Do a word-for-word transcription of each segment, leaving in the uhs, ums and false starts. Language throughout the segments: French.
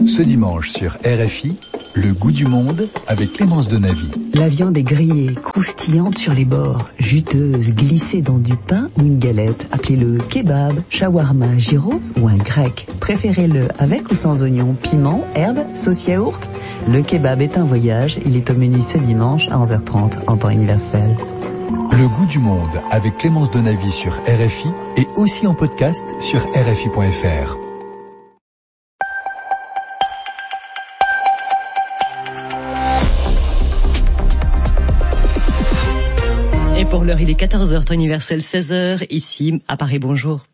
Ce dimanche sur R F I, le goût du monde avec Clémence Donavy. La viande est grillée, croustillante sur les bords, juteuse, glissée dans du pain ou une galette. Appelez-le kebab, shawarma, gyros ou un grec. Préférez-le avec ou sans oignons, piment, herbes, sauce yaourt. Le kebab est un voyage. Il est au menu ce dimanche à onze heures trente en temps universel. Le goût du monde avec Clémence Donavy sur R F I et aussi en podcast sur R F I point F R. Et pour l'heure, il est quatorze heures, temps universel, seize heures, ici, à Paris, bonjour.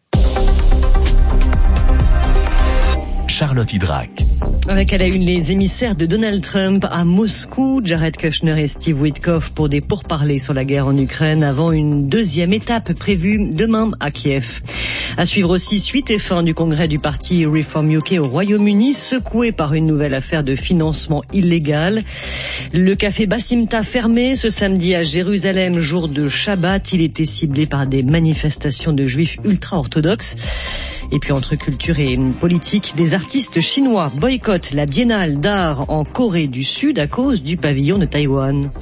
Charlotte Hydrac. Avec à la une les émissaires de Donald Trump à Moscou, Jared Kushner et Steve Witkoff pour des pourparlers sur la guerre en Ukraine avant une deuxième étape prévue demain à Kiev. À suivre aussi suite et fin du congrès du parti Reform U K au Royaume-Uni, secoué par une nouvelle affaire de financement illégal. Le café Bassimta fermé ce samedi à Jérusalem, jour de Shabbat. Il était ciblé par des manifestations de juifs ultra-orthodoxes. Et puis entre culture et politique, des artistes chinois boycottent la biennale d'art en Corée du Sud à cause du pavillon de Taïwan.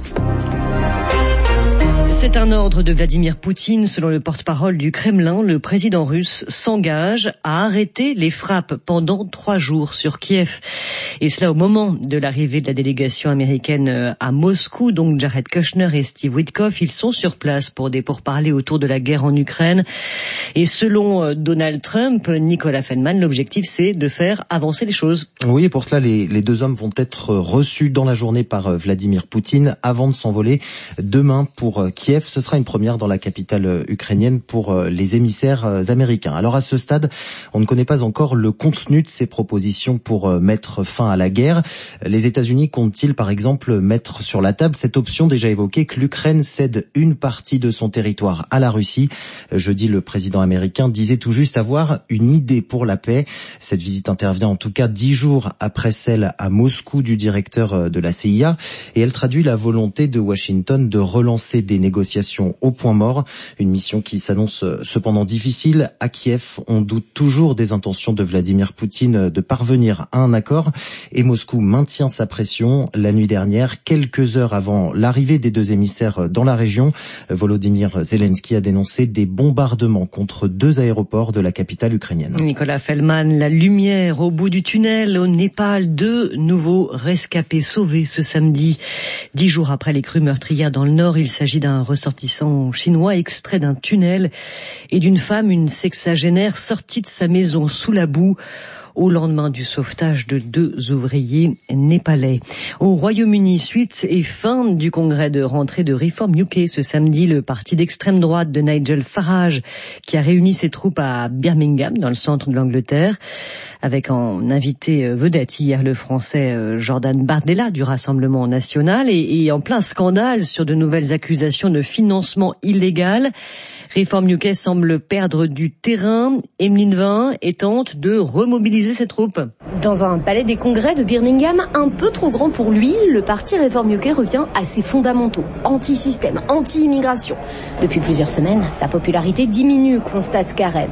C'est un ordre de Vladimir Poutine. Selon le porte-parole du Kremlin, le président russe s'engage à arrêter les frappes pendant trois jours sur Kiev. Et cela au moment de l'arrivée de la délégation américaine à Moscou. Donc Jared Kushner et Steve Witkoff, ils sont sur place pour des pourparlers autour de la guerre en Ukraine. Et selon Donald Trump, Nicolas Feldman, l'objectif c'est de faire avancer les choses. Oui, et pour cela, les, les deux hommes vont être reçus dans la journée par Vladimir Poutine avant de s'envoler demain pour Kiev. Ce sera une première dans la capitale ukrainienne pour les émissaires américains. Alors à ce stade, on ne connaît pas encore le contenu de ces propositions pour mettre fin à la guerre. Les États-Unis comptent-ils par exemple mettre sur la table cette option déjà évoquée que l'Ukraine cède une partie de son territoire à la Russie? Jeudi, le président américain disait tout juste avoir une idée pour la paix. Cette visite intervient en tout cas dix jours après celle à Moscou du directeur de la C I A et elle traduit la volonté de Washington de relancer des négociations au point mort, une mission qui s'annonce cependant difficile. À Kiev, on doute toujours des intentions de Vladimir Poutine de parvenir à un accord et Moscou maintient sa pression. La nuit dernière, quelques heures avant l'arrivée des deux émissaires dans la région, Volodymyr Zelensky a dénoncé des bombardements contre deux aéroports de la capitale ukrainienne. Nicolas Feldman, la lumière au bout du tunnel au Népal, deux nouveaux rescapés sauvés ce samedi. Dix jours après les crues meurtrières dans le nord, il s'agit d'un ressortissant chinois extrait d'un tunnel et d'une femme, une sexagénaire, sortie de sa maison sous la boue au lendemain du sauvetage de deux ouvriers népalais. Au Royaume-Uni, suite et fin du congrès de rentrée de Reform U K ce samedi, le parti d'extrême droite de Nigel Farage qui a réuni ses troupes à Birmingham dans le centre de l'Angleterre avec en invité vedette hier le français Jordan Bardella du Rassemblement national et, et en plein scandale sur de nouvelles accusations de financement illégal. Reform U K semble perdre du terrain. Emeline Vin est tente de remobiliser ses troupes. Dans un palais des congrès de Birmingham, un peu trop grand pour lui, le parti Reform U K revient à ses fondamentaux, anti-système, anti-immigration. Depuis plusieurs semaines, sa popularité diminue, constate Karen.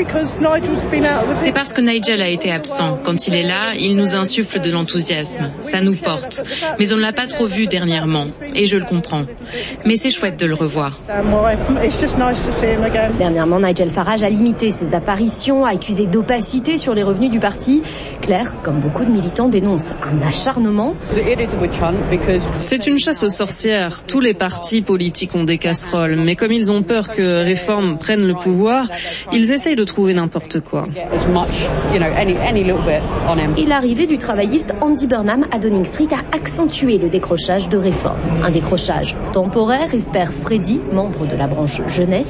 C'est parce que Nigel a été absent. Quand il est là, il nous insuffle de l'enthousiasme. Ça nous porte. Mais on ne l'a pas trop vu dernièrement. Et je le comprends. Mais c'est chouette de le revoir. Dernièrement, Nigel Farage a limité ses apparitions, a accusé d'opacité sur les revenus du parti. Claire, comme beaucoup de militants, dénonce un acharnement. C'est une chasse aux sorcières. Tous les partis politiques ont des casseroles, mais comme ils ont peur que Reform prenne le pouvoir, ils essayent de trouver n'importe quoi. Et l'arrivée du travailliste Andy Burnham à Downing Street a accentué le décrochage de Reform. Un décrochage temporaire, espère Freddy, membre de la branche jeunesse.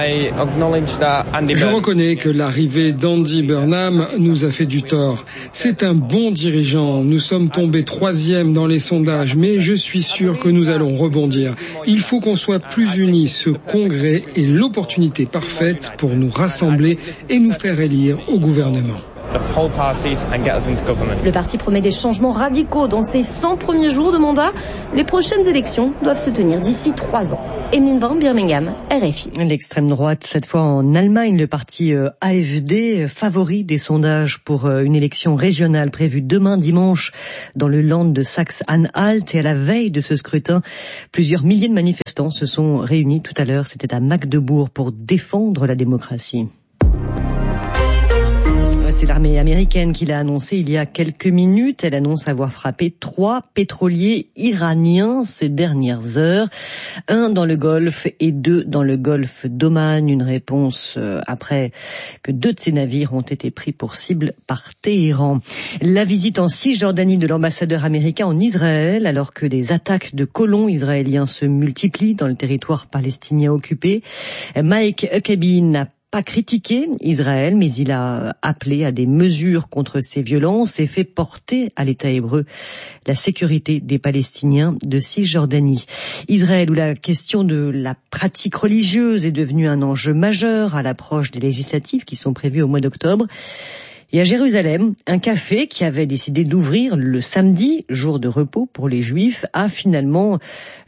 Je reconnais que l'arrivée d'Andy Burnham nous a fait du tort. C'est un bon dirigeant. Nous sommes tombés troisième dans les sondages, mais je suis sûr que nous allons rebondir. Il faut qu'on soit plus unis. Ce congrès est l'opportunité parfaite pour nous rassembler et nous faire élire au gouvernement. Le parti promet des changements radicaux dans ses cent premiers jours de mandat. Les prochaines élections doivent se tenir d'ici trois ans. Emeline Brand, Birmingham, R F I. L'extrême droite, cette fois en Allemagne, le parti A F D, favori des sondages pour une élection régionale prévue demain dimanche dans le Land de Saxe-Anhalt. Et à la veille de ce scrutin, plusieurs milliers de manifestants se sont réunis tout à l'heure. C'était à Magdebourg pour défendre la démocratie. C'est l'armée américaine qui l'a annoncé il y a quelques minutes. Elle annonce avoir frappé trois pétroliers iraniens ces dernières heures. Un dans le Golfe et deux dans le Golfe d'Oman. Une réponse après que deux de ces navires ont été pris pour cible par Téhéran. La visite en Cisjordanie de l'ambassadeur américain en Israël, alors que des attaques de colons israéliens se multiplient dans le territoire palestinien occupé. Mike Huckabee n'a pas critiqué Israël, mais il a appelé à des mesures contre ces violences et fait porter à l'État hébreu la sécurité des Palestiniens de Cisjordanie. Israël, où la question de la pratique religieuse est devenue un enjeu majeur à l'approche des législatives qui sont prévues au mois d'octobre. Et à Jérusalem, un café qui avait décidé d'ouvrir le samedi, jour de repos pour les Juifs, a finalement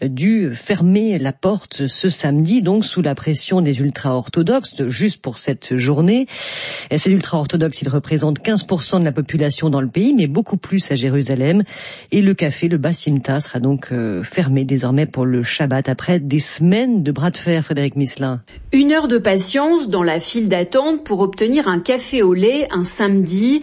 dû fermer la porte ce samedi, donc sous la pression des ultra-orthodoxes, juste pour cette journée. Et ces ultra-orthodoxes, ils représentent quinze pour cent de la population dans le pays, mais beaucoup plus à Jérusalem. Et le café, le Bassimta, sera donc fermé désormais pour le Shabbat, après des semaines de bras de fer, Frédéric Misselin. Une heure de patience dans la file d'attente pour obtenir un café au lait un samedi.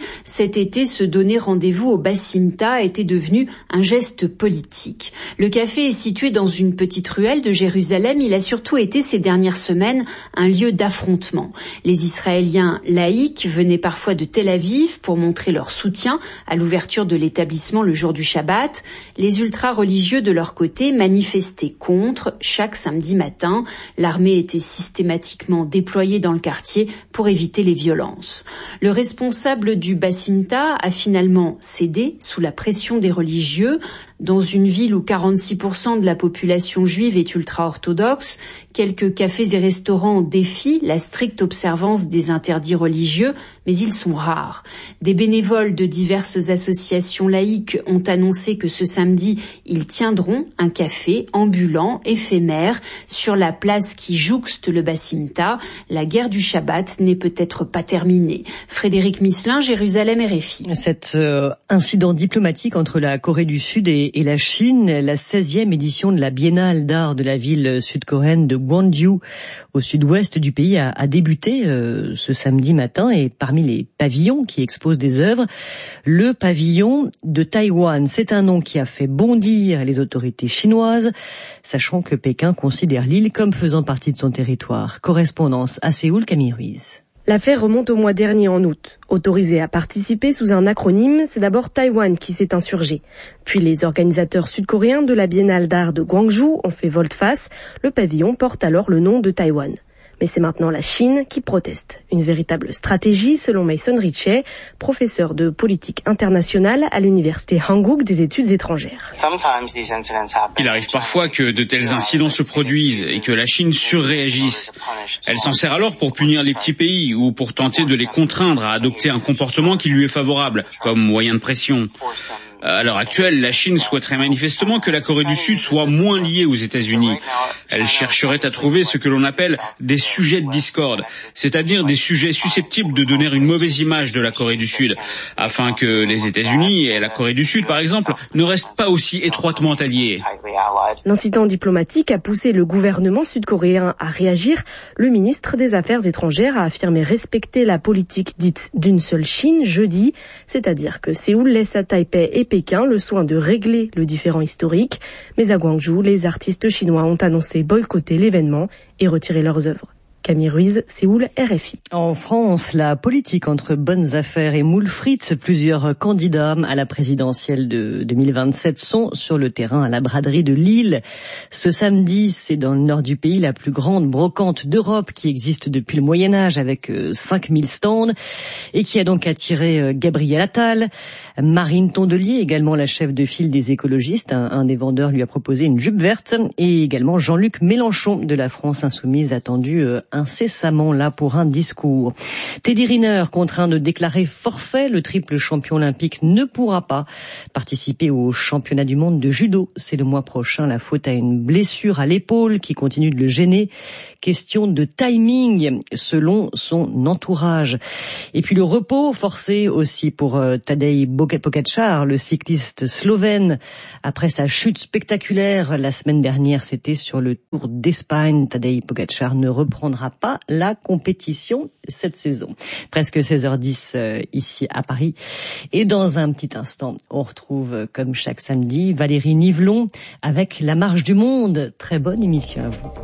Cet été, se donner rendez-vous au Bassimta était devenu un geste politique. Le café est situé dans une petite ruelle de Jérusalem. Il a surtout été ces dernières semaines un lieu d'affrontement. Les Israéliens laïcs venaient parfois de Tel Aviv pour montrer leur soutien à l'ouverture de l'établissement le jour du Shabbat. Les ultra-religieux de leur côté manifestaient contre chaque samedi matin. L'armée était systématiquement déployée dans le quartier pour éviter les violences. Le responsable Le responsable du Bassimta a finalement cédé sous la pression des religieux. Dans une ville où quarante-six pour cent de la population juive est ultra-orthodoxe, quelques cafés et restaurants défient la stricte observance des interdits religieux, mais ils sont rares. Des bénévoles de diverses associations laïques ont annoncé que ce samedi, ils tiendront un café ambulant, éphémère, sur la place qui jouxte le Bassimta. La guerre du Shabbat n'est peut-être pas terminée. Frédéric Misselin, Jérusalem, R F I. Cet euh, incident diplomatique entre la Corée du Sud et et la Chine, la seizième édition de la Biennale d'art de la ville sud-coréenne de Gwangju, au sud-ouest du pays, a, a débuté euh, ce samedi matin. Et parmi les pavillons qui exposent des œuvres, le pavillon de Taïwan. C'est un nom qui a fait bondir les autorités chinoises, sachant que Pékin considère l'île comme faisant partie de son territoire. Correspondance à Séoul, Camille Ruiz. L'affaire remonte au mois dernier en août. Autorisé à participer sous un acronyme, c'est d'abord Taïwan qui s'est insurgé. Puis les organisateurs sud-coréens de la Biennale d'art de Gwangju ont fait volte-face. Le pavillon porte alors le nom de Taïwan. Mais c'est maintenant la Chine qui proteste. Une véritable stratégie selon Mason Ritchie, professeur de politique internationale à l'université Hanguk des études étrangères. Il arrive parfois que de tels incidents se produisent et que la Chine surréagisse. Elle s'en sert alors pour punir les petits pays ou pour tenter de les contraindre à adopter un comportement qui lui est favorable, comme moyen de pression. À l'heure actuelle, la Chine souhaiterait manifestement que la Corée du Sud soit moins liée aux États-Unis. Elle chercherait à trouver ce que l'on appelle des sujets de discorde, c'est-à-dire des sujets susceptibles de donner une mauvaise image de la Corée du Sud, afin que les États-Unis et la Corée du Sud, par exemple, ne restent pas aussi étroitement alliés. L'incident diplomatique a poussé le gouvernement sud-coréen à réagir. Le ministre des Affaires étrangères a affirmé respecter la politique dite d'une seule Chine jeudi, c'est-à-dire que Séoul laisse à Taipei et Pékin le soin de régler le différend historique. Mais à Gwangju, les artistes chinois ont annoncé boycotter l'événement et retirer leurs œuvres. Camille Ruiz, Séoul, R F I. En France, la politique entre bonnes affaires et moules frites, plusieurs candidats à la présidentielle de deux mille vingt-sept sont sur le terrain à la braderie de Lille. Ce samedi, c'est dans le nord du pays la plus grande brocante d'Europe qui existe depuis le Moyen-Âge avec cinq mille stands et qui a donc attiré Gabriel Attal. Marine Tondelier, également la chef de file des écologistes, un, un des vendeurs lui a proposé une jupe verte, et également Jean-Luc Mélenchon de la France Insoumise, attendu un incessamment là pour un discours. Teddy Riner, contraint de déclarer forfait, le triple champion olympique ne pourra pas participer au championnat du monde de judo. C'est le mois prochain, la faute à une blessure à l'épaule qui continue de le gêner. Question de timing, selon son entourage. Et puis le repos forcé aussi pour euh, Tadej Pogačar, le cycliste slovène. Après sa chute spectaculaire la semaine dernière, c'était sur le Tour d'Espagne. Tadej Pogačar ne reprendra pas la compétition cette saison. Presque seize heures dix euh, ici à Paris. Et dans un petit instant, on retrouve, euh, comme chaque samedi, Valérie Nivelon avec La Marche du Monde. Très bonne émission à vous.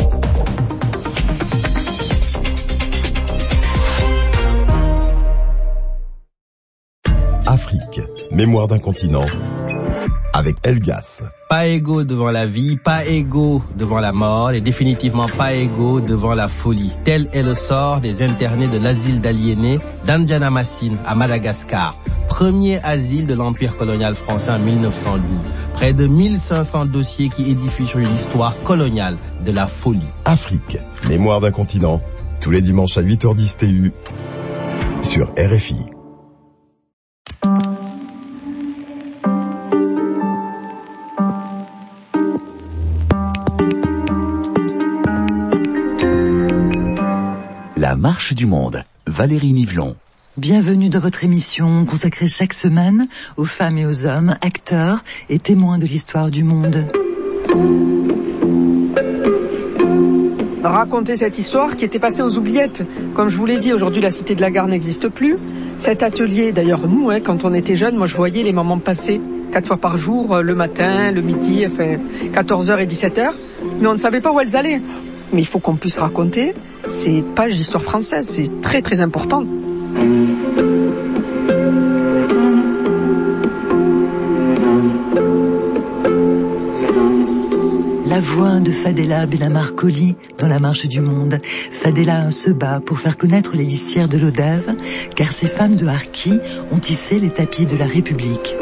Afrique, mémoire d'un continent, avec Elgas. Pas égaux devant la vie, pas égaux devant la mort, et définitivement pas égaux devant la folie. Tel est le sort des internés de l'asile d'aliénés d'Andjanamasine à Madagascar, premier asile de l'empire colonial français en mille neuf cent douze. Près de mille cinq cents dossiers qui édifient sur une histoire coloniale de la folie. Afrique, mémoire d'un continent, tous les dimanches à huit heures dix T U sur R F I. La marche du monde, Valérie Nivelon. Bienvenue dans votre émission consacrée chaque semaine aux femmes et aux hommes, acteurs et témoins de l'histoire du monde. Raconter cette histoire qui était passée aux oubliettes. Comme je vous l'ai dit, aujourd'hui la Cité de la Gare n'existe plus. Cet atelier, d'ailleurs nous, hein, quand on était jeunes, moi je voyais les mamans passer quatre fois par jour, le matin, le midi, enfin quatorze heures et dix-sept heures, mais on ne savait pas où elles allaient. Mais il faut qu'on puisse raconter ces pages d'histoire française, c'est très très important. La voix de Fadela Benamarcoli dans La Marche du Monde. Fadela se bat pour faire connaître les lissières de l'Odève, car ces femmes de Harki ont tissé les tapis de la République.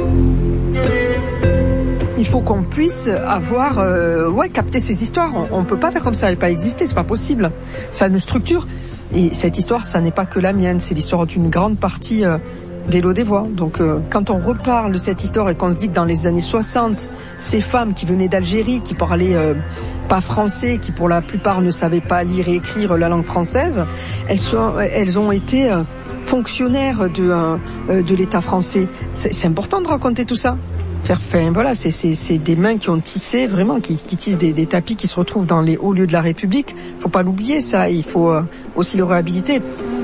Il faut qu'on puisse avoir, euh, ouais, capter ces histoires. On, on peut pas faire comme ça, elle pas exister, c'est pas possible. Ça a une structure. Et cette histoire, ça n'est pas que la mienne, c'est l'histoire d'une grande partie euh, des Lodévois. Donc, euh, quand on reparle de cette histoire et qu'on se dit que dans les années soixante, ces femmes qui venaient d'Algérie, qui parlaient euh, pas français, qui pour la plupart ne savaient pas lire et écrire la langue française, elles sont, elles ont été euh, fonctionnaires de euh, de l'État français. C'est, c'est important de raconter tout ça. Faire, enfin, voilà, c'est, c'est, c'est des mains qui ont tissé, vraiment, qui, qui tissent des, des tapis qui se retrouvent dans les hauts lieux de la République. Faut pas l'oublier, ça. Il faut euh, aussi le réhabiliter.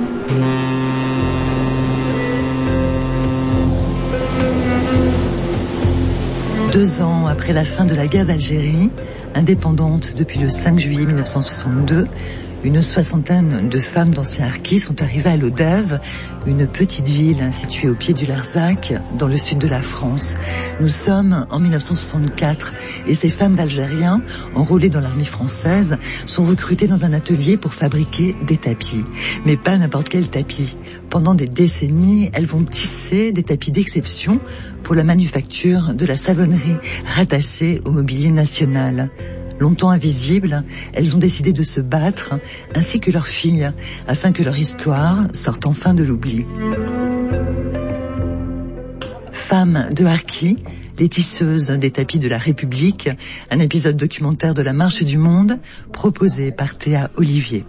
Deux ans après la fin de la guerre d'Algérie, indépendante depuis le cinq juillet mille neuf cent soixante-deux, une soixantaine de femmes d'anciens harkis sont arrivées à Lodève, une petite ville située au pied du Larzac, dans le sud de la France. Nous sommes en mille neuf cent soixante-quatre et ces femmes d'Algériens, enrôlées dans l'armée française, sont recrutées dans un atelier pour fabriquer des tapis. Mais pas n'importe quel tapis. Pendant des décennies, elles vont tisser des tapis d'exception pour la manufacture de la savonnerie rattachée au mobilier national. Longtemps invisibles, elles ont décidé de se battre, ainsi que leurs filles, afin que leur histoire sorte enfin de l'oubli. Femmes de Harki, les tisseuses des tapis de la République, un épisode documentaire de La Marche du Monde, proposé par Théa Olivier.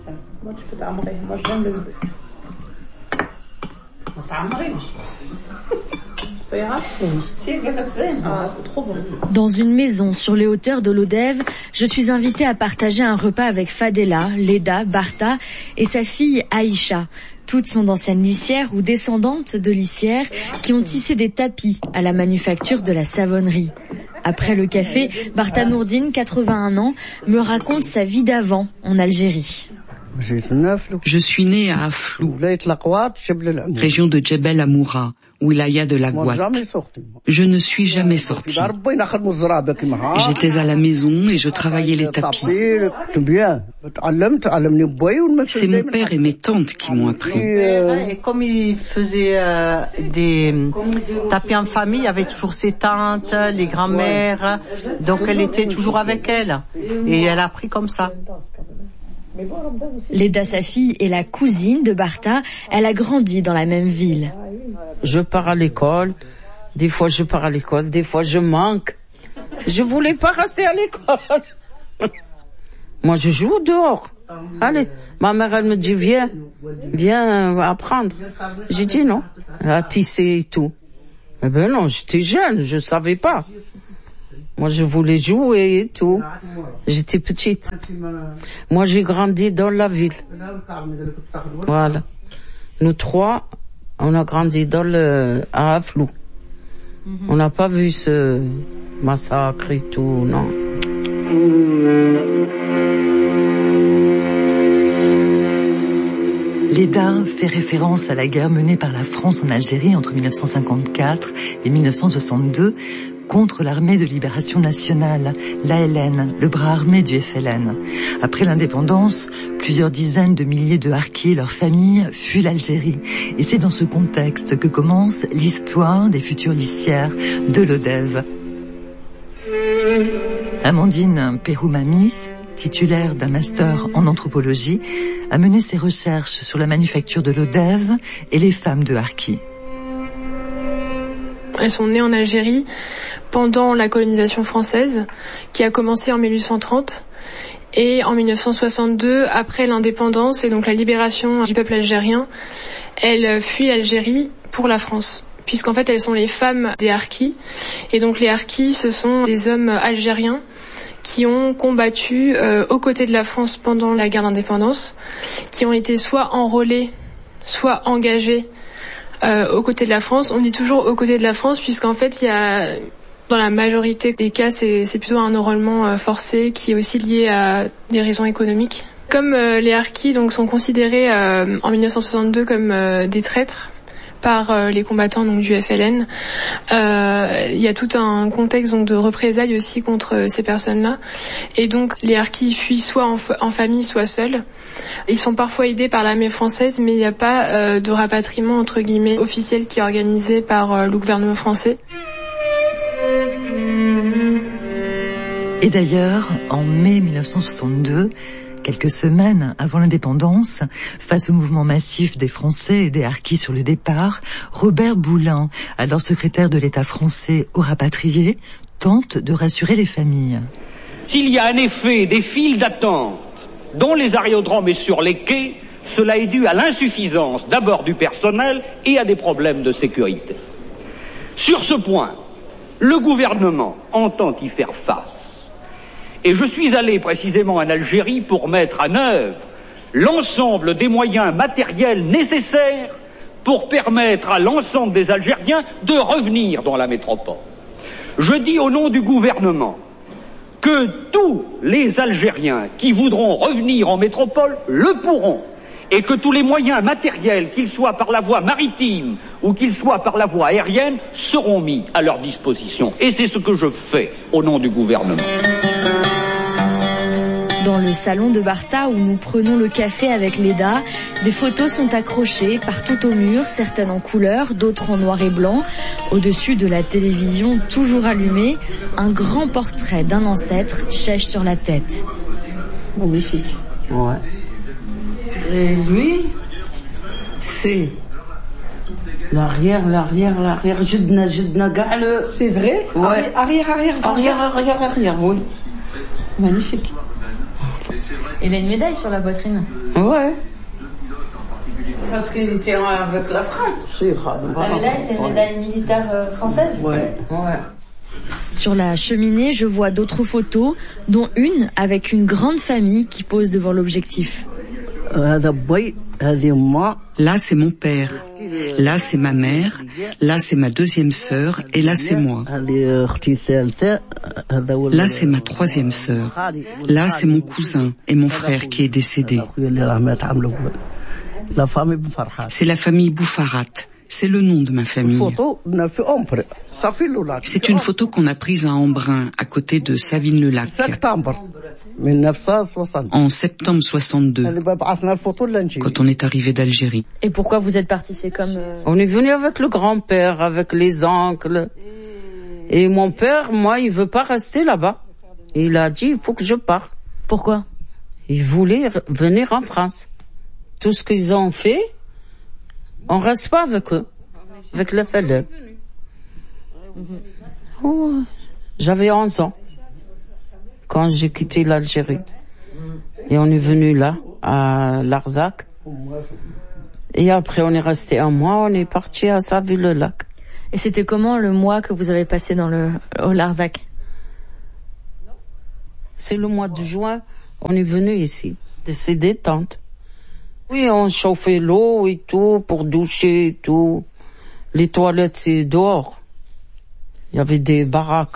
Dans une maison sur les hauteurs de l'Odève, je suis invitée à partager un repas avec Fadela, Leda, Barta et sa fille Aïcha. Toutes sont d'anciennes lissières ou descendantes de lissières qui ont tissé des tapis à la manufacture de la savonnerie. Après le café, Barta Nourdine, quatre-vingt-un ans, me raconte sa vie d'avant en Algérie. Je suis née à Aflou, région de Djebel Amoura, wilaya de la Gouate. Je ne suis jamais sortie. J'étais à la maison et je travaillais les tapis. C'est mon père et mes tantes qui m'ont appris. Et comme il faisait euh, des tapis en famille, il y avait toujours ses tantes, les grands-mères, donc elle était toujours avec elle. Et elle a appris comme ça. Leda, sa fille, est la cousine de Barta. Elle a grandi dans la même ville. Je pars à l'école. Des fois, je pars à l'école. Des fois, je manque. Je voulais pas rester à l'école. Moi, je joue dehors. Allez, ma mère, elle me dit, viens, viens apprendre. J'ai dit non, à tisser et tout. Eh ben non, j'étais jeune, je savais pas. Moi, je voulais jouer et tout. J'étais petite. Moi, j'ai grandi dans la ville. Voilà. Nous trois, on a grandi dans le, à Aflou. On n'a pas vu ce massacre et tout, non. Leda fait référence à la guerre menée par la France en Algérie entre mille neuf cent cinquante-quatre et mille neuf cent soixante-deux contre l'armée de libération nationale, l'A L N, le bras armé du F L N. Après l'indépendance, plusieurs dizaines de milliers de Harkis et leurs familles fuient l'Algérie. Et c'est dans ce contexte que commence l'histoire des futures listières de l'Odève. Amandine Peroumamis, titulaire d'un master en anthropologie, a mené ses recherches sur la manufacture de l'Odève et les femmes de Harkis. Elles sont nées en Algérie pendant la colonisation française qui a commencé en mille huit cent trente et en mille neuf cent soixante-deux, après l'indépendance et donc la libération du peuple algérien, elles fuient l'Algérie pour la France. Puisqu'en fait elles sont les femmes des Harkis et donc les Harkis ce sont des hommes algériens qui ont combattu euh, aux côtés de la France pendant la guerre d'indépendance, qui ont été soit enrôlés, soit engagés euh, aux côtés de la France. On dit toujours aux côtés de la France puisqu'en fait il y a, dans la majorité des cas, c'est, c'est plutôt un enrôlement euh, forcé qui est aussi lié à des raisons économiques. Comme euh, les Harkis donc sont considérés euh, en mille neuf cent soixante-deux comme euh, des traîtres par euh, les combattants donc du F L N. Euh, il y a tout un contexte donc de représailles aussi contre euh, ces personnes-là. Et donc les Harkis fuient soit en, f- en famille, soit seuls. Ils sont parfois aidés par l'armée française, mais il n'y a pas euh, de rapatriement entre guillemets officiel qui est organisé par euh, le gouvernement français. Et d'ailleurs, en mai mille neuf cent soixante-deux, quelques semaines avant l'indépendance, face au mouvement massif des Français et des Harkis sur le départ, Robert Boulin, alors secrétaire de l'État français aux rapatriés, tente de rassurer les familles. S'il y a en effet des files d'attente, dont les aérodromes et sur les quais, cela est dû à l'insuffisance d'abord du personnel et à des problèmes de sécurité. Sur ce point, le gouvernement entend y faire face. Et je suis allé précisément en Algérie pour mettre en œuvre l'ensemble des moyens matériels nécessaires pour permettre à l'ensemble des Algériens de revenir dans la métropole. Je dis au nom du gouvernement que tous les Algériens qui voudront revenir en métropole le pourront et que tous les moyens matériels, qu'ils soient par la voie maritime ou qu'ils soient par la voie aérienne, seront mis à leur disposition. Et c'est ce que je fais au nom du gouvernement. Dans le salon de Barta où nous prenons le café avec Leda, des photos sont accrochées partout au mur, certaines en couleur, d'autres en noir et blanc. Au-dessus de la télévision toujours allumée, un grand portrait d'un ancêtre chèche sur la tête. Magnifique. Ouais. Et lui, c'est l'arrière, l'arrière, l'arrière, jidna, jidna, ga'le. C'est vrai? Ouais. Arrière, arrière, arrière, arrière, arrière, oui. Magnifique. Il a une médaille sur la poitrine. Ouais. Parce qu'il était avec la France. La médaille, c'est une médaille militaire française? Ouais. Ouais. Sur la cheminée, je vois d'autres photos, dont une avec une grande famille qui pose devant l'objectif. Là, c'est mon père. Là, c'est ma mère. Là, c'est ma deuxième sœur. Et là, c'est moi. Là, c'est ma troisième sœur. Là, c'est mon cousin et mon frère qui est décédé. C'est la famille Boufarat. C'est le nom de ma famille. C'est une photo qu'on a prise à Embrun, à côté de Savines-le-Lac. En septembre soixante-deux, quand on est arrivé d'Algérie. Et pourquoi vous êtes partis? C'est comme... Euh... On est venu avec le grand-père, avec les oncles. Et mon père, moi, il veut pas rester là-bas. Il a dit, il faut que je parte. Pourquoi? Ils voulaient venir en France. Tout ce qu'ils ont fait, on reste pas avec eux, avec le Fallait. Oh, j'avais onze ans quand j'ai quitté l'Algérie. Et on est venu là, à Larzac. Et après, on est resté un mois, on est parti à Saville-le-Lac. Et c'était comment le mois que vous avez passé dans le, au Larzac? C'est le mois de juin, on est venu ici, de ces détentes. Oui, on chauffait l'eau et tout, pour doucher et tout. Les toilettes, c'est dehors. Il y avait des baraques.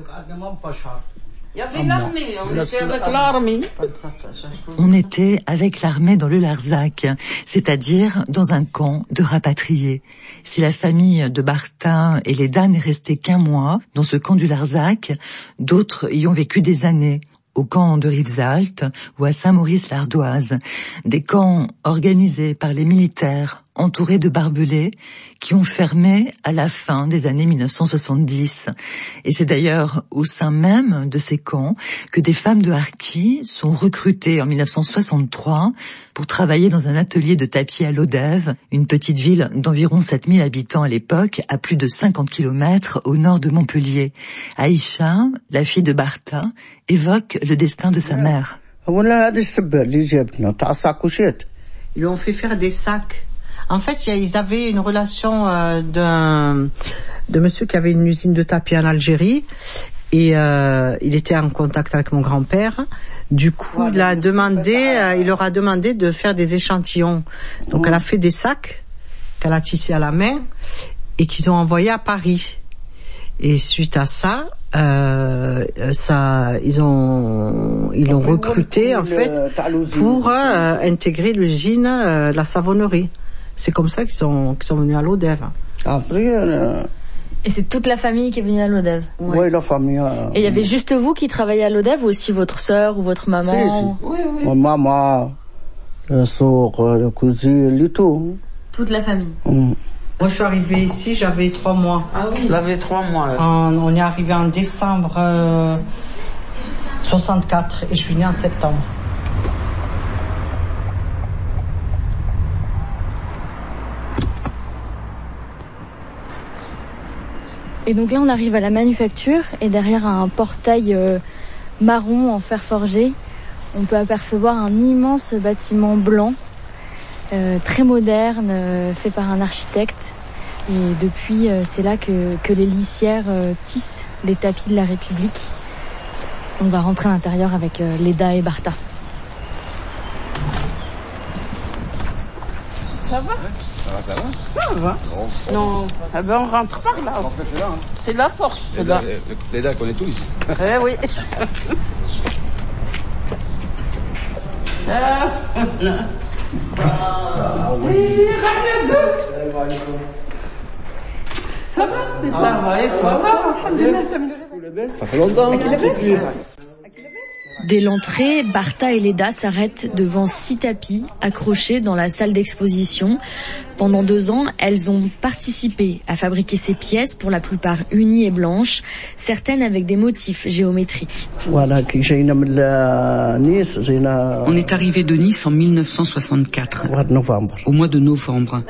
Il y avait l'armée, on était avec l'armée. On était avec l'armée dans le Larzac, c'est-à-dire dans un camp de rapatriés. Si la famille de Bartha et Leda n'est restée qu'un mois dans ce camp du Larzac, d'autres y ont vécu des années. Au camp de Rivesaltes ou à Saint-Maurice-l'Ardoise, des camps organisés par les militaires entourés de barbelés qui ont fermé à la fin des années mille neuf cent soixante-dix. Et c'est d'ailleurs au sein même de ces camps que des femmes de Harki sont recrutées en mille neuf cent soixante-trois pour travailler dans un atelier de tapis à Lodève, une petite ville d'environ sept mille habitants à l'époque, à plus de cinquante kilomètres au nord de Montpellier. Aïcha, la fille de Bartha, évoque le destin de sa mère. Ils lui ont fait faire des sacs. En fait, ils avaient une relation euh, d'un de monsieur qui avait une usine de tapis en Algérie et euh, il était en contact avec mon grand-père. Du coup, il a demandé, euh, il leur a demandé de faire des échantillons. Donc, elle a fait des sacs qu'elle a tissés à la main et qu'ils ont envoyés à Paris. Et suite à ça, euh, ça, ils ont, ils l'ont recruté en fait pour euh, intégrer l'usine, euh, la savonnerie. C'est comme ça qu'ils sont, qu'ils sont venus à l'Odève. Après, euh... Et c'est toute la famille qui est venue à l'Odève? Oui, ouais, la famille. Euh... Et il y avait juste vous qui travaillez à l'Odève ou aussi votre sœur ou votre maman? Si, si. Oui, oui. Ma maman, la sœur, la cousine, le tout. Toute la famille. Mm. Moi, je suis arrivée ici, j'avais trois mois. Ah oui, j'avais trois mois. Là. On, on est arrivé en décembre euh, soixante-quatre et je suis née en septembre. Et donc là, on arrive à la manufacture et derrière un portail euh, marron en fer forgé, on peut apercevoir un immense bâtiment blanc, euh, très moderne, euh, fait par un architecte. Et depuis, euh, c'est là que, que les lissières euh, tissent les tapis de la République. On va rentrer à l'intérieur avec euh, Leda et Bartha. Ça va? Ça va, ça va? Ça va. Bon, non, eh ben on rentre par là. En fait, c'est là. Hein. C'est la porte, c'est là. Les dates, connaît tout ici. Eh oui. Ah, oui, ça va, mais ça va, et toi, ça va? Ça fait longtemps. Dès l'entrée, Bartha et Leda s'arrêtent devant six tapis accrochés dans la salle d'exposition. Pendant deux ans, elles ont participé à fabriquer ces pièces, pour la plupart unies et blanches, certaines avec des motifs géométriques. On est arrivé de Nice en mille neuf cent soixante-quatre, au mois de novembre.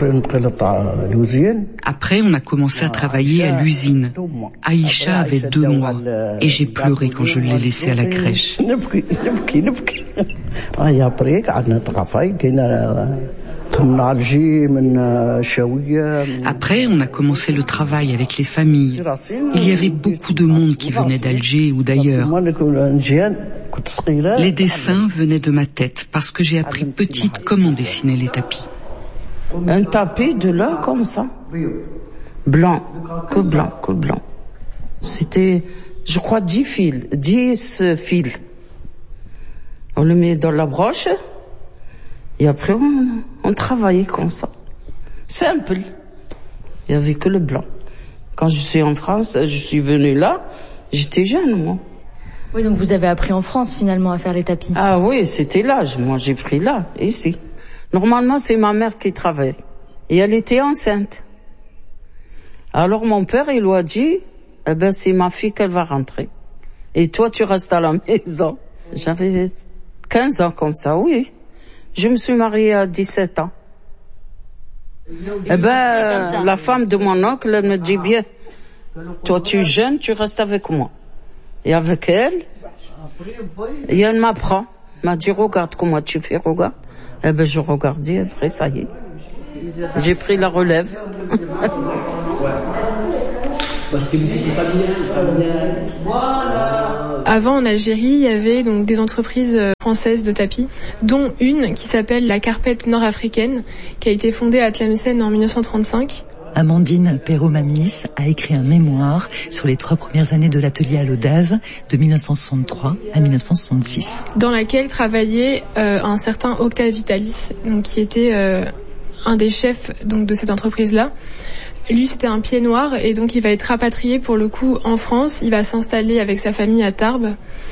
Après, on a commencé à travailler à l'usine. Aïcha avait deux mois et j'ai pleuré quand je l'ai laissée à la crèche. Après, on a commencé le travail avec les familles. Il y avait beaucoup de monde qui venait d'Alger ou d'ailleurs. Les dessins venaient de ma tête parce que j'ai appris petite comment dessiner les tapis. Un tapis de là, comme ça. Blanc, que blanc, que blanc. C'était, je crois, dix fils, dix fils. On le met dans la broche. Et après, on, on travaillait comme ça. Simple. Il y avait que le blanc. Quand je suis en France, je suis venue là, j'étais jeune, moi. Oui, donc vous avez appris en France, finalement, à faire les tapis. Ah oui, c'était l'âge. Moi, j'ai pris là, ici. Normalement, c'est ma mère qui travaille. Et elle était enceinte. Alors, mon père, il lui a dit, eh ben, c'est ma fille qu'elle va rentrer. Et toi, tu restes à la maison. J'avais quinze ans comme ça, oui. Je me suis mariée à dix-sept ans. Eh ben, la femme de mon oncle, elle me dit bien, toi tu es jeune, tu restes avec moi. Et avec elle, et elle m'apprend. Elle m'a dit, regarde comment tu fais, regarde. Eh ben, je regardais, après ça y est. J'ai pris la relève. Avant, en Algérie, il y avait donc des entreprises françaises de tapis, dont une qui s'appelle la Carpette Nord-Africaine, qui a été fondée à Tlemcen en mille neuf cent trente-cinq. Amandine Perrault-Mamis a écrit un mémoire sur les trois premières années de l'atelier à l'Odève, de mille neuf cent soixante-trois à mille neuf cent soixante-six. Dans laquelle travaillait euh, un certain Octave Vitalis, donc, qui était euh, un des chefs donc, de cette entreprise-là. Lui, c'était un pied noir et donc il va être rapatrié pour le coup en France. Il va s'installer avec sa famille à Tarbes.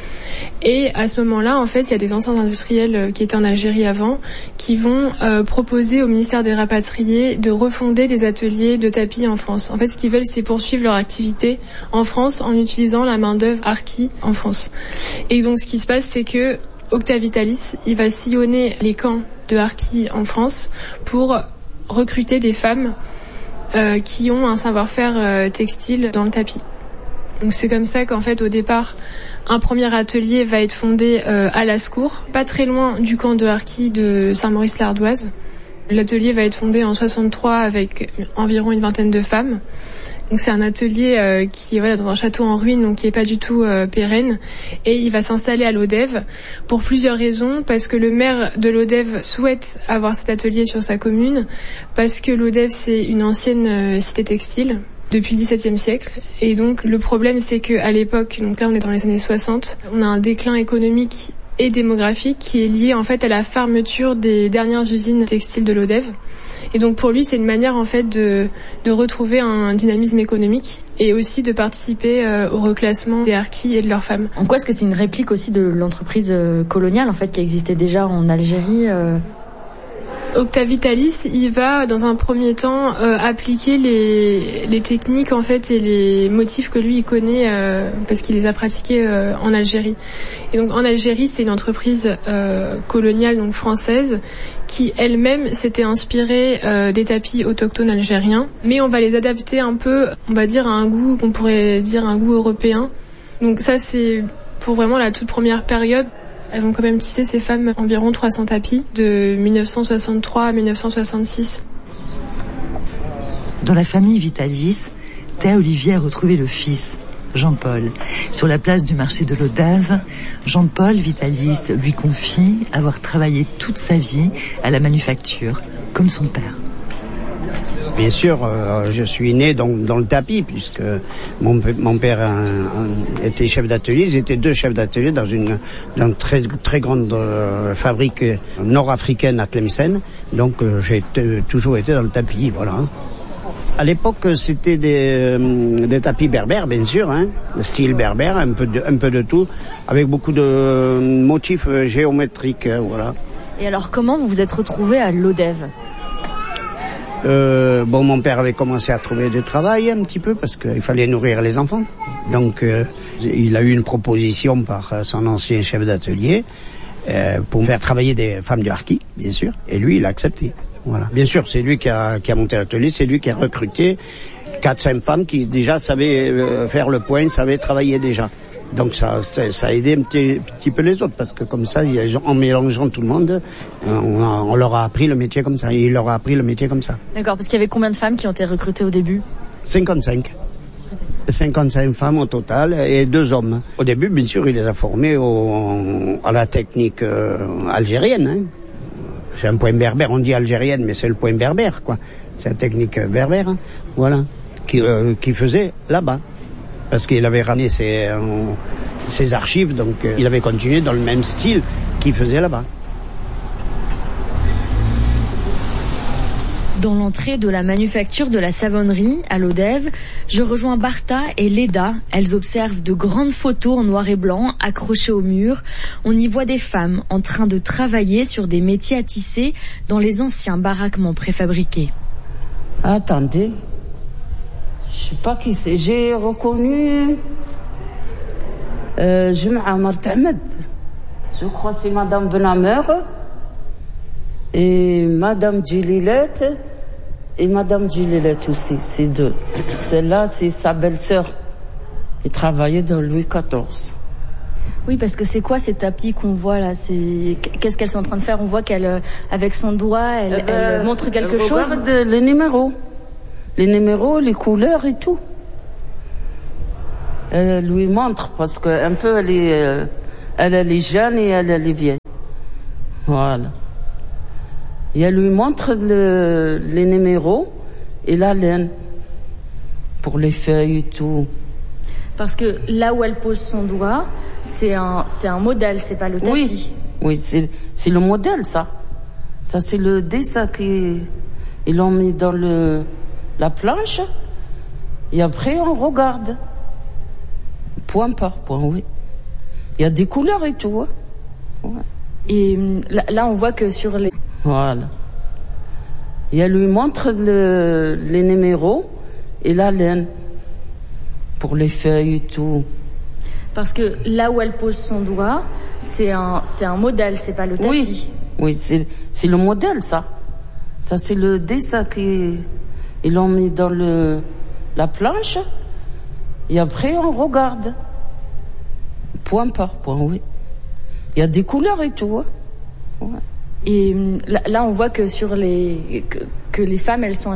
Et à ce moment-là, en fait, il y a des anciens industriels qui étaient en Algérie avant qui vont euh, proposer au ministère des Rapatriés de refonder des ateliers de tapis en France. En fait, ce qu'ils veulent, c'est poursuivre leur activité en France en utilisant la main-d'œuvre harki en France. Et donc, ce qui se passe, c'est que Octave Vitalis, il va sillonner les camps de harki en France pour recruter des femmes euh, qui ont un savoir-faire euh, textile dans le tapis. Donc c'est comme ça qu'en fait, au départ, un premier atelier va être fondé euh, à Lascours, pas très loin du camp de harki de Saint-Maurice-l'Ardoise. L'atelier va être fondé en soixante-trois avec environ une vingtaine de femmes. Donc c'est un atelier euh, qui est voilà, dans un château en ruine, donc qui est pas du tout euh, pérenne. Et il va s'installer à l'Odève pour plusieurs raisons. Parce que le maire de l'Odève souhaite avoir cet atelier sur sa commune. Parce que l'Odève, c'est une ancienne euh, cité textile depuis le dix-septième siècle. Et donc le problème, c'est qu'à l'époque, donc là on est dans les années soixante, on a un déclin économique et démographique qui est lié en fait à la fermeture des dernières usines textiles de l'Odève. Et donc pour lui, c'est une manière en fait de, de retrouver un dynamisme économique et aussi de participer euh, au reclassement des harkis et de leurs femmes. En quoi est-ce que c'est une réplique aussi de l'entreprise euh, coloniale en fait qui existait déjà en Algérie euh... Octave Vitalis, il va dans un premier temps euh, appliquer les, les techniques en fait et les motifs que lui il connaît euh, parce qu'il les a pratiqués euh, en Algérie. Et donc en Algérie, c'est une entreprise euh, coloniale donc française qui elle-même s'était inspirée euh, des tapis autochtones algériens, mais on va les adapter un peu, on va dire à un goût qu'on pourrait dire un goût européen. Donc ça c'est pour vraiment la toute première période. Elles vont quand même tisser, ces femmes, environ trois cents tapis de mille neuf cent soixante-trois à mille neuf cent soixante-six. Dans la famille Vitalis, Théa Olivier a retrouvé le fils, Jean-Paul. Sur la place du marché de l'Odève, Jean-Paul Vitalis lui confie avoir travaillé toute sa vie à la manufacture, comme son père. Bien sûr, euh, je suis né dans, dans le tapis, puisque mon, mon père un, un, était chef d'atelier. Ils étaient deux chefs d'atelier dans une, dans une très, très grande euh, fabrique nord-africaine à Tlemcen. Donc euh, j'ai t- toujours été dans le tapis, voilà. À l'époque, c'était des, euh, des tapis berbères, bien sûr, hein, de style berbère, un peu de, un peu de tout, avec beaucoup de motifs géométriques, hein, voilà. Et alors, comment vous vous êtes retrouvé à l'Odève ? Euh, bon, mon père avait commencé à trouver du travail un petit peu parce qu'il fallait nourrir les enfants. Donc, euh, il a eu une proposition par son ancien chef d'atelier euh, pour faire travailler des femmes du harki, bien sûr. Et lui, il a accepté. Voilà. Bien sûr, c'est lui qui a, qui a monté l'atelier, c'est lui qui a recruté quatre, cinq femmes qui déjà savaient euh, faire le point, savaient travailler déjà. Donc ça, ça, ça a aidé un petit, petit peu les autres, parce que comme ça, en mélangeant tout le monde, on, a, on leur a appris le métier comme ça, et il leur a appris le métier comme ça. D'accord, parce qu'il y avait combien de femmes qui ont été recrutées au début ? cinquante-cinq. cinquante-cinq femmes au total, et deux hommes. Au début, bien sûr, il les a formés au, à la technique euh, algérienne. Hein. C'est un point berbère, on dit algérienne, mais c'est le point berbère, quoi. C'est la technique berbère, hein. Voilà, qui, euh, qui faisait là-bas. Parce qu'il avait ramené ses, euh, ses archives, donc euh, il avait continué dans le même style qu'il faisait là-bas. Dans l'entrée de la manufacture de la savonnerie à l'Odève, je rejoins Bartha et Leda. Elles observent de grandes photos en noir et blanc accrochées au mur. On y voit des femmes en train de travailler sur des métiers à tisser dans les anciens baraquements préfabriqués. Attendez. Je sais pas qui c'est. J'ai reconnu euh, Jum'a Martahmed. Je crois que c'est Madame Benamer et Madame Djililette et Madame Djililette aussi, c'est deux. Celle-là, c'est sa belle-sœur. Elle travaillait dans Louis quatorze. Oui, parce que c'est quoi ces tapis qu'on voit là? C'est qu'est-ce qu'elles sont en train de faire? On voit qu'elle, avec son doigt, elle, eh ben, elle montre quelque elle chose. Regarde les numéros, les numéros, les couleurs et tout. Elle lui montre parce que un peu elle est, euh, elle, elle est jeune et elle, elle est vieille. Voilà. Et elle lui montre le, les numéros et la laine pour les feuilles et tout. Parce que là où elle pose son doigt, c'est un, c'est un modèle, c'est pas le tapis. Oui, oui, c'est, c'est le modèle, ça. Ça, c'est le dessin qu'ils ils l'ont mis dans le, la planche. Et après, on regarde. Point par point, oui. Il y a des couleurs et tout, hein. Ouais. Et là, là, on voit que sur les... Voilà. Et elle lui montre le, les numéros et la laine pour les feuilles et tout. Parce que là où elle pose son doigt, c'est un, c'est un modèle, c'est pas le tapis. Oui, oui, c'est, c'est le modèle, ça. Ça, c'est le dessin qu'ils ils l'ont mis dans le, la planche. Et après, on regarde. Point par point, oui. Il y a des couleurs et tout, hein. Ouais. Et là, là, on voit que sur les, que, que les femmes, elles sont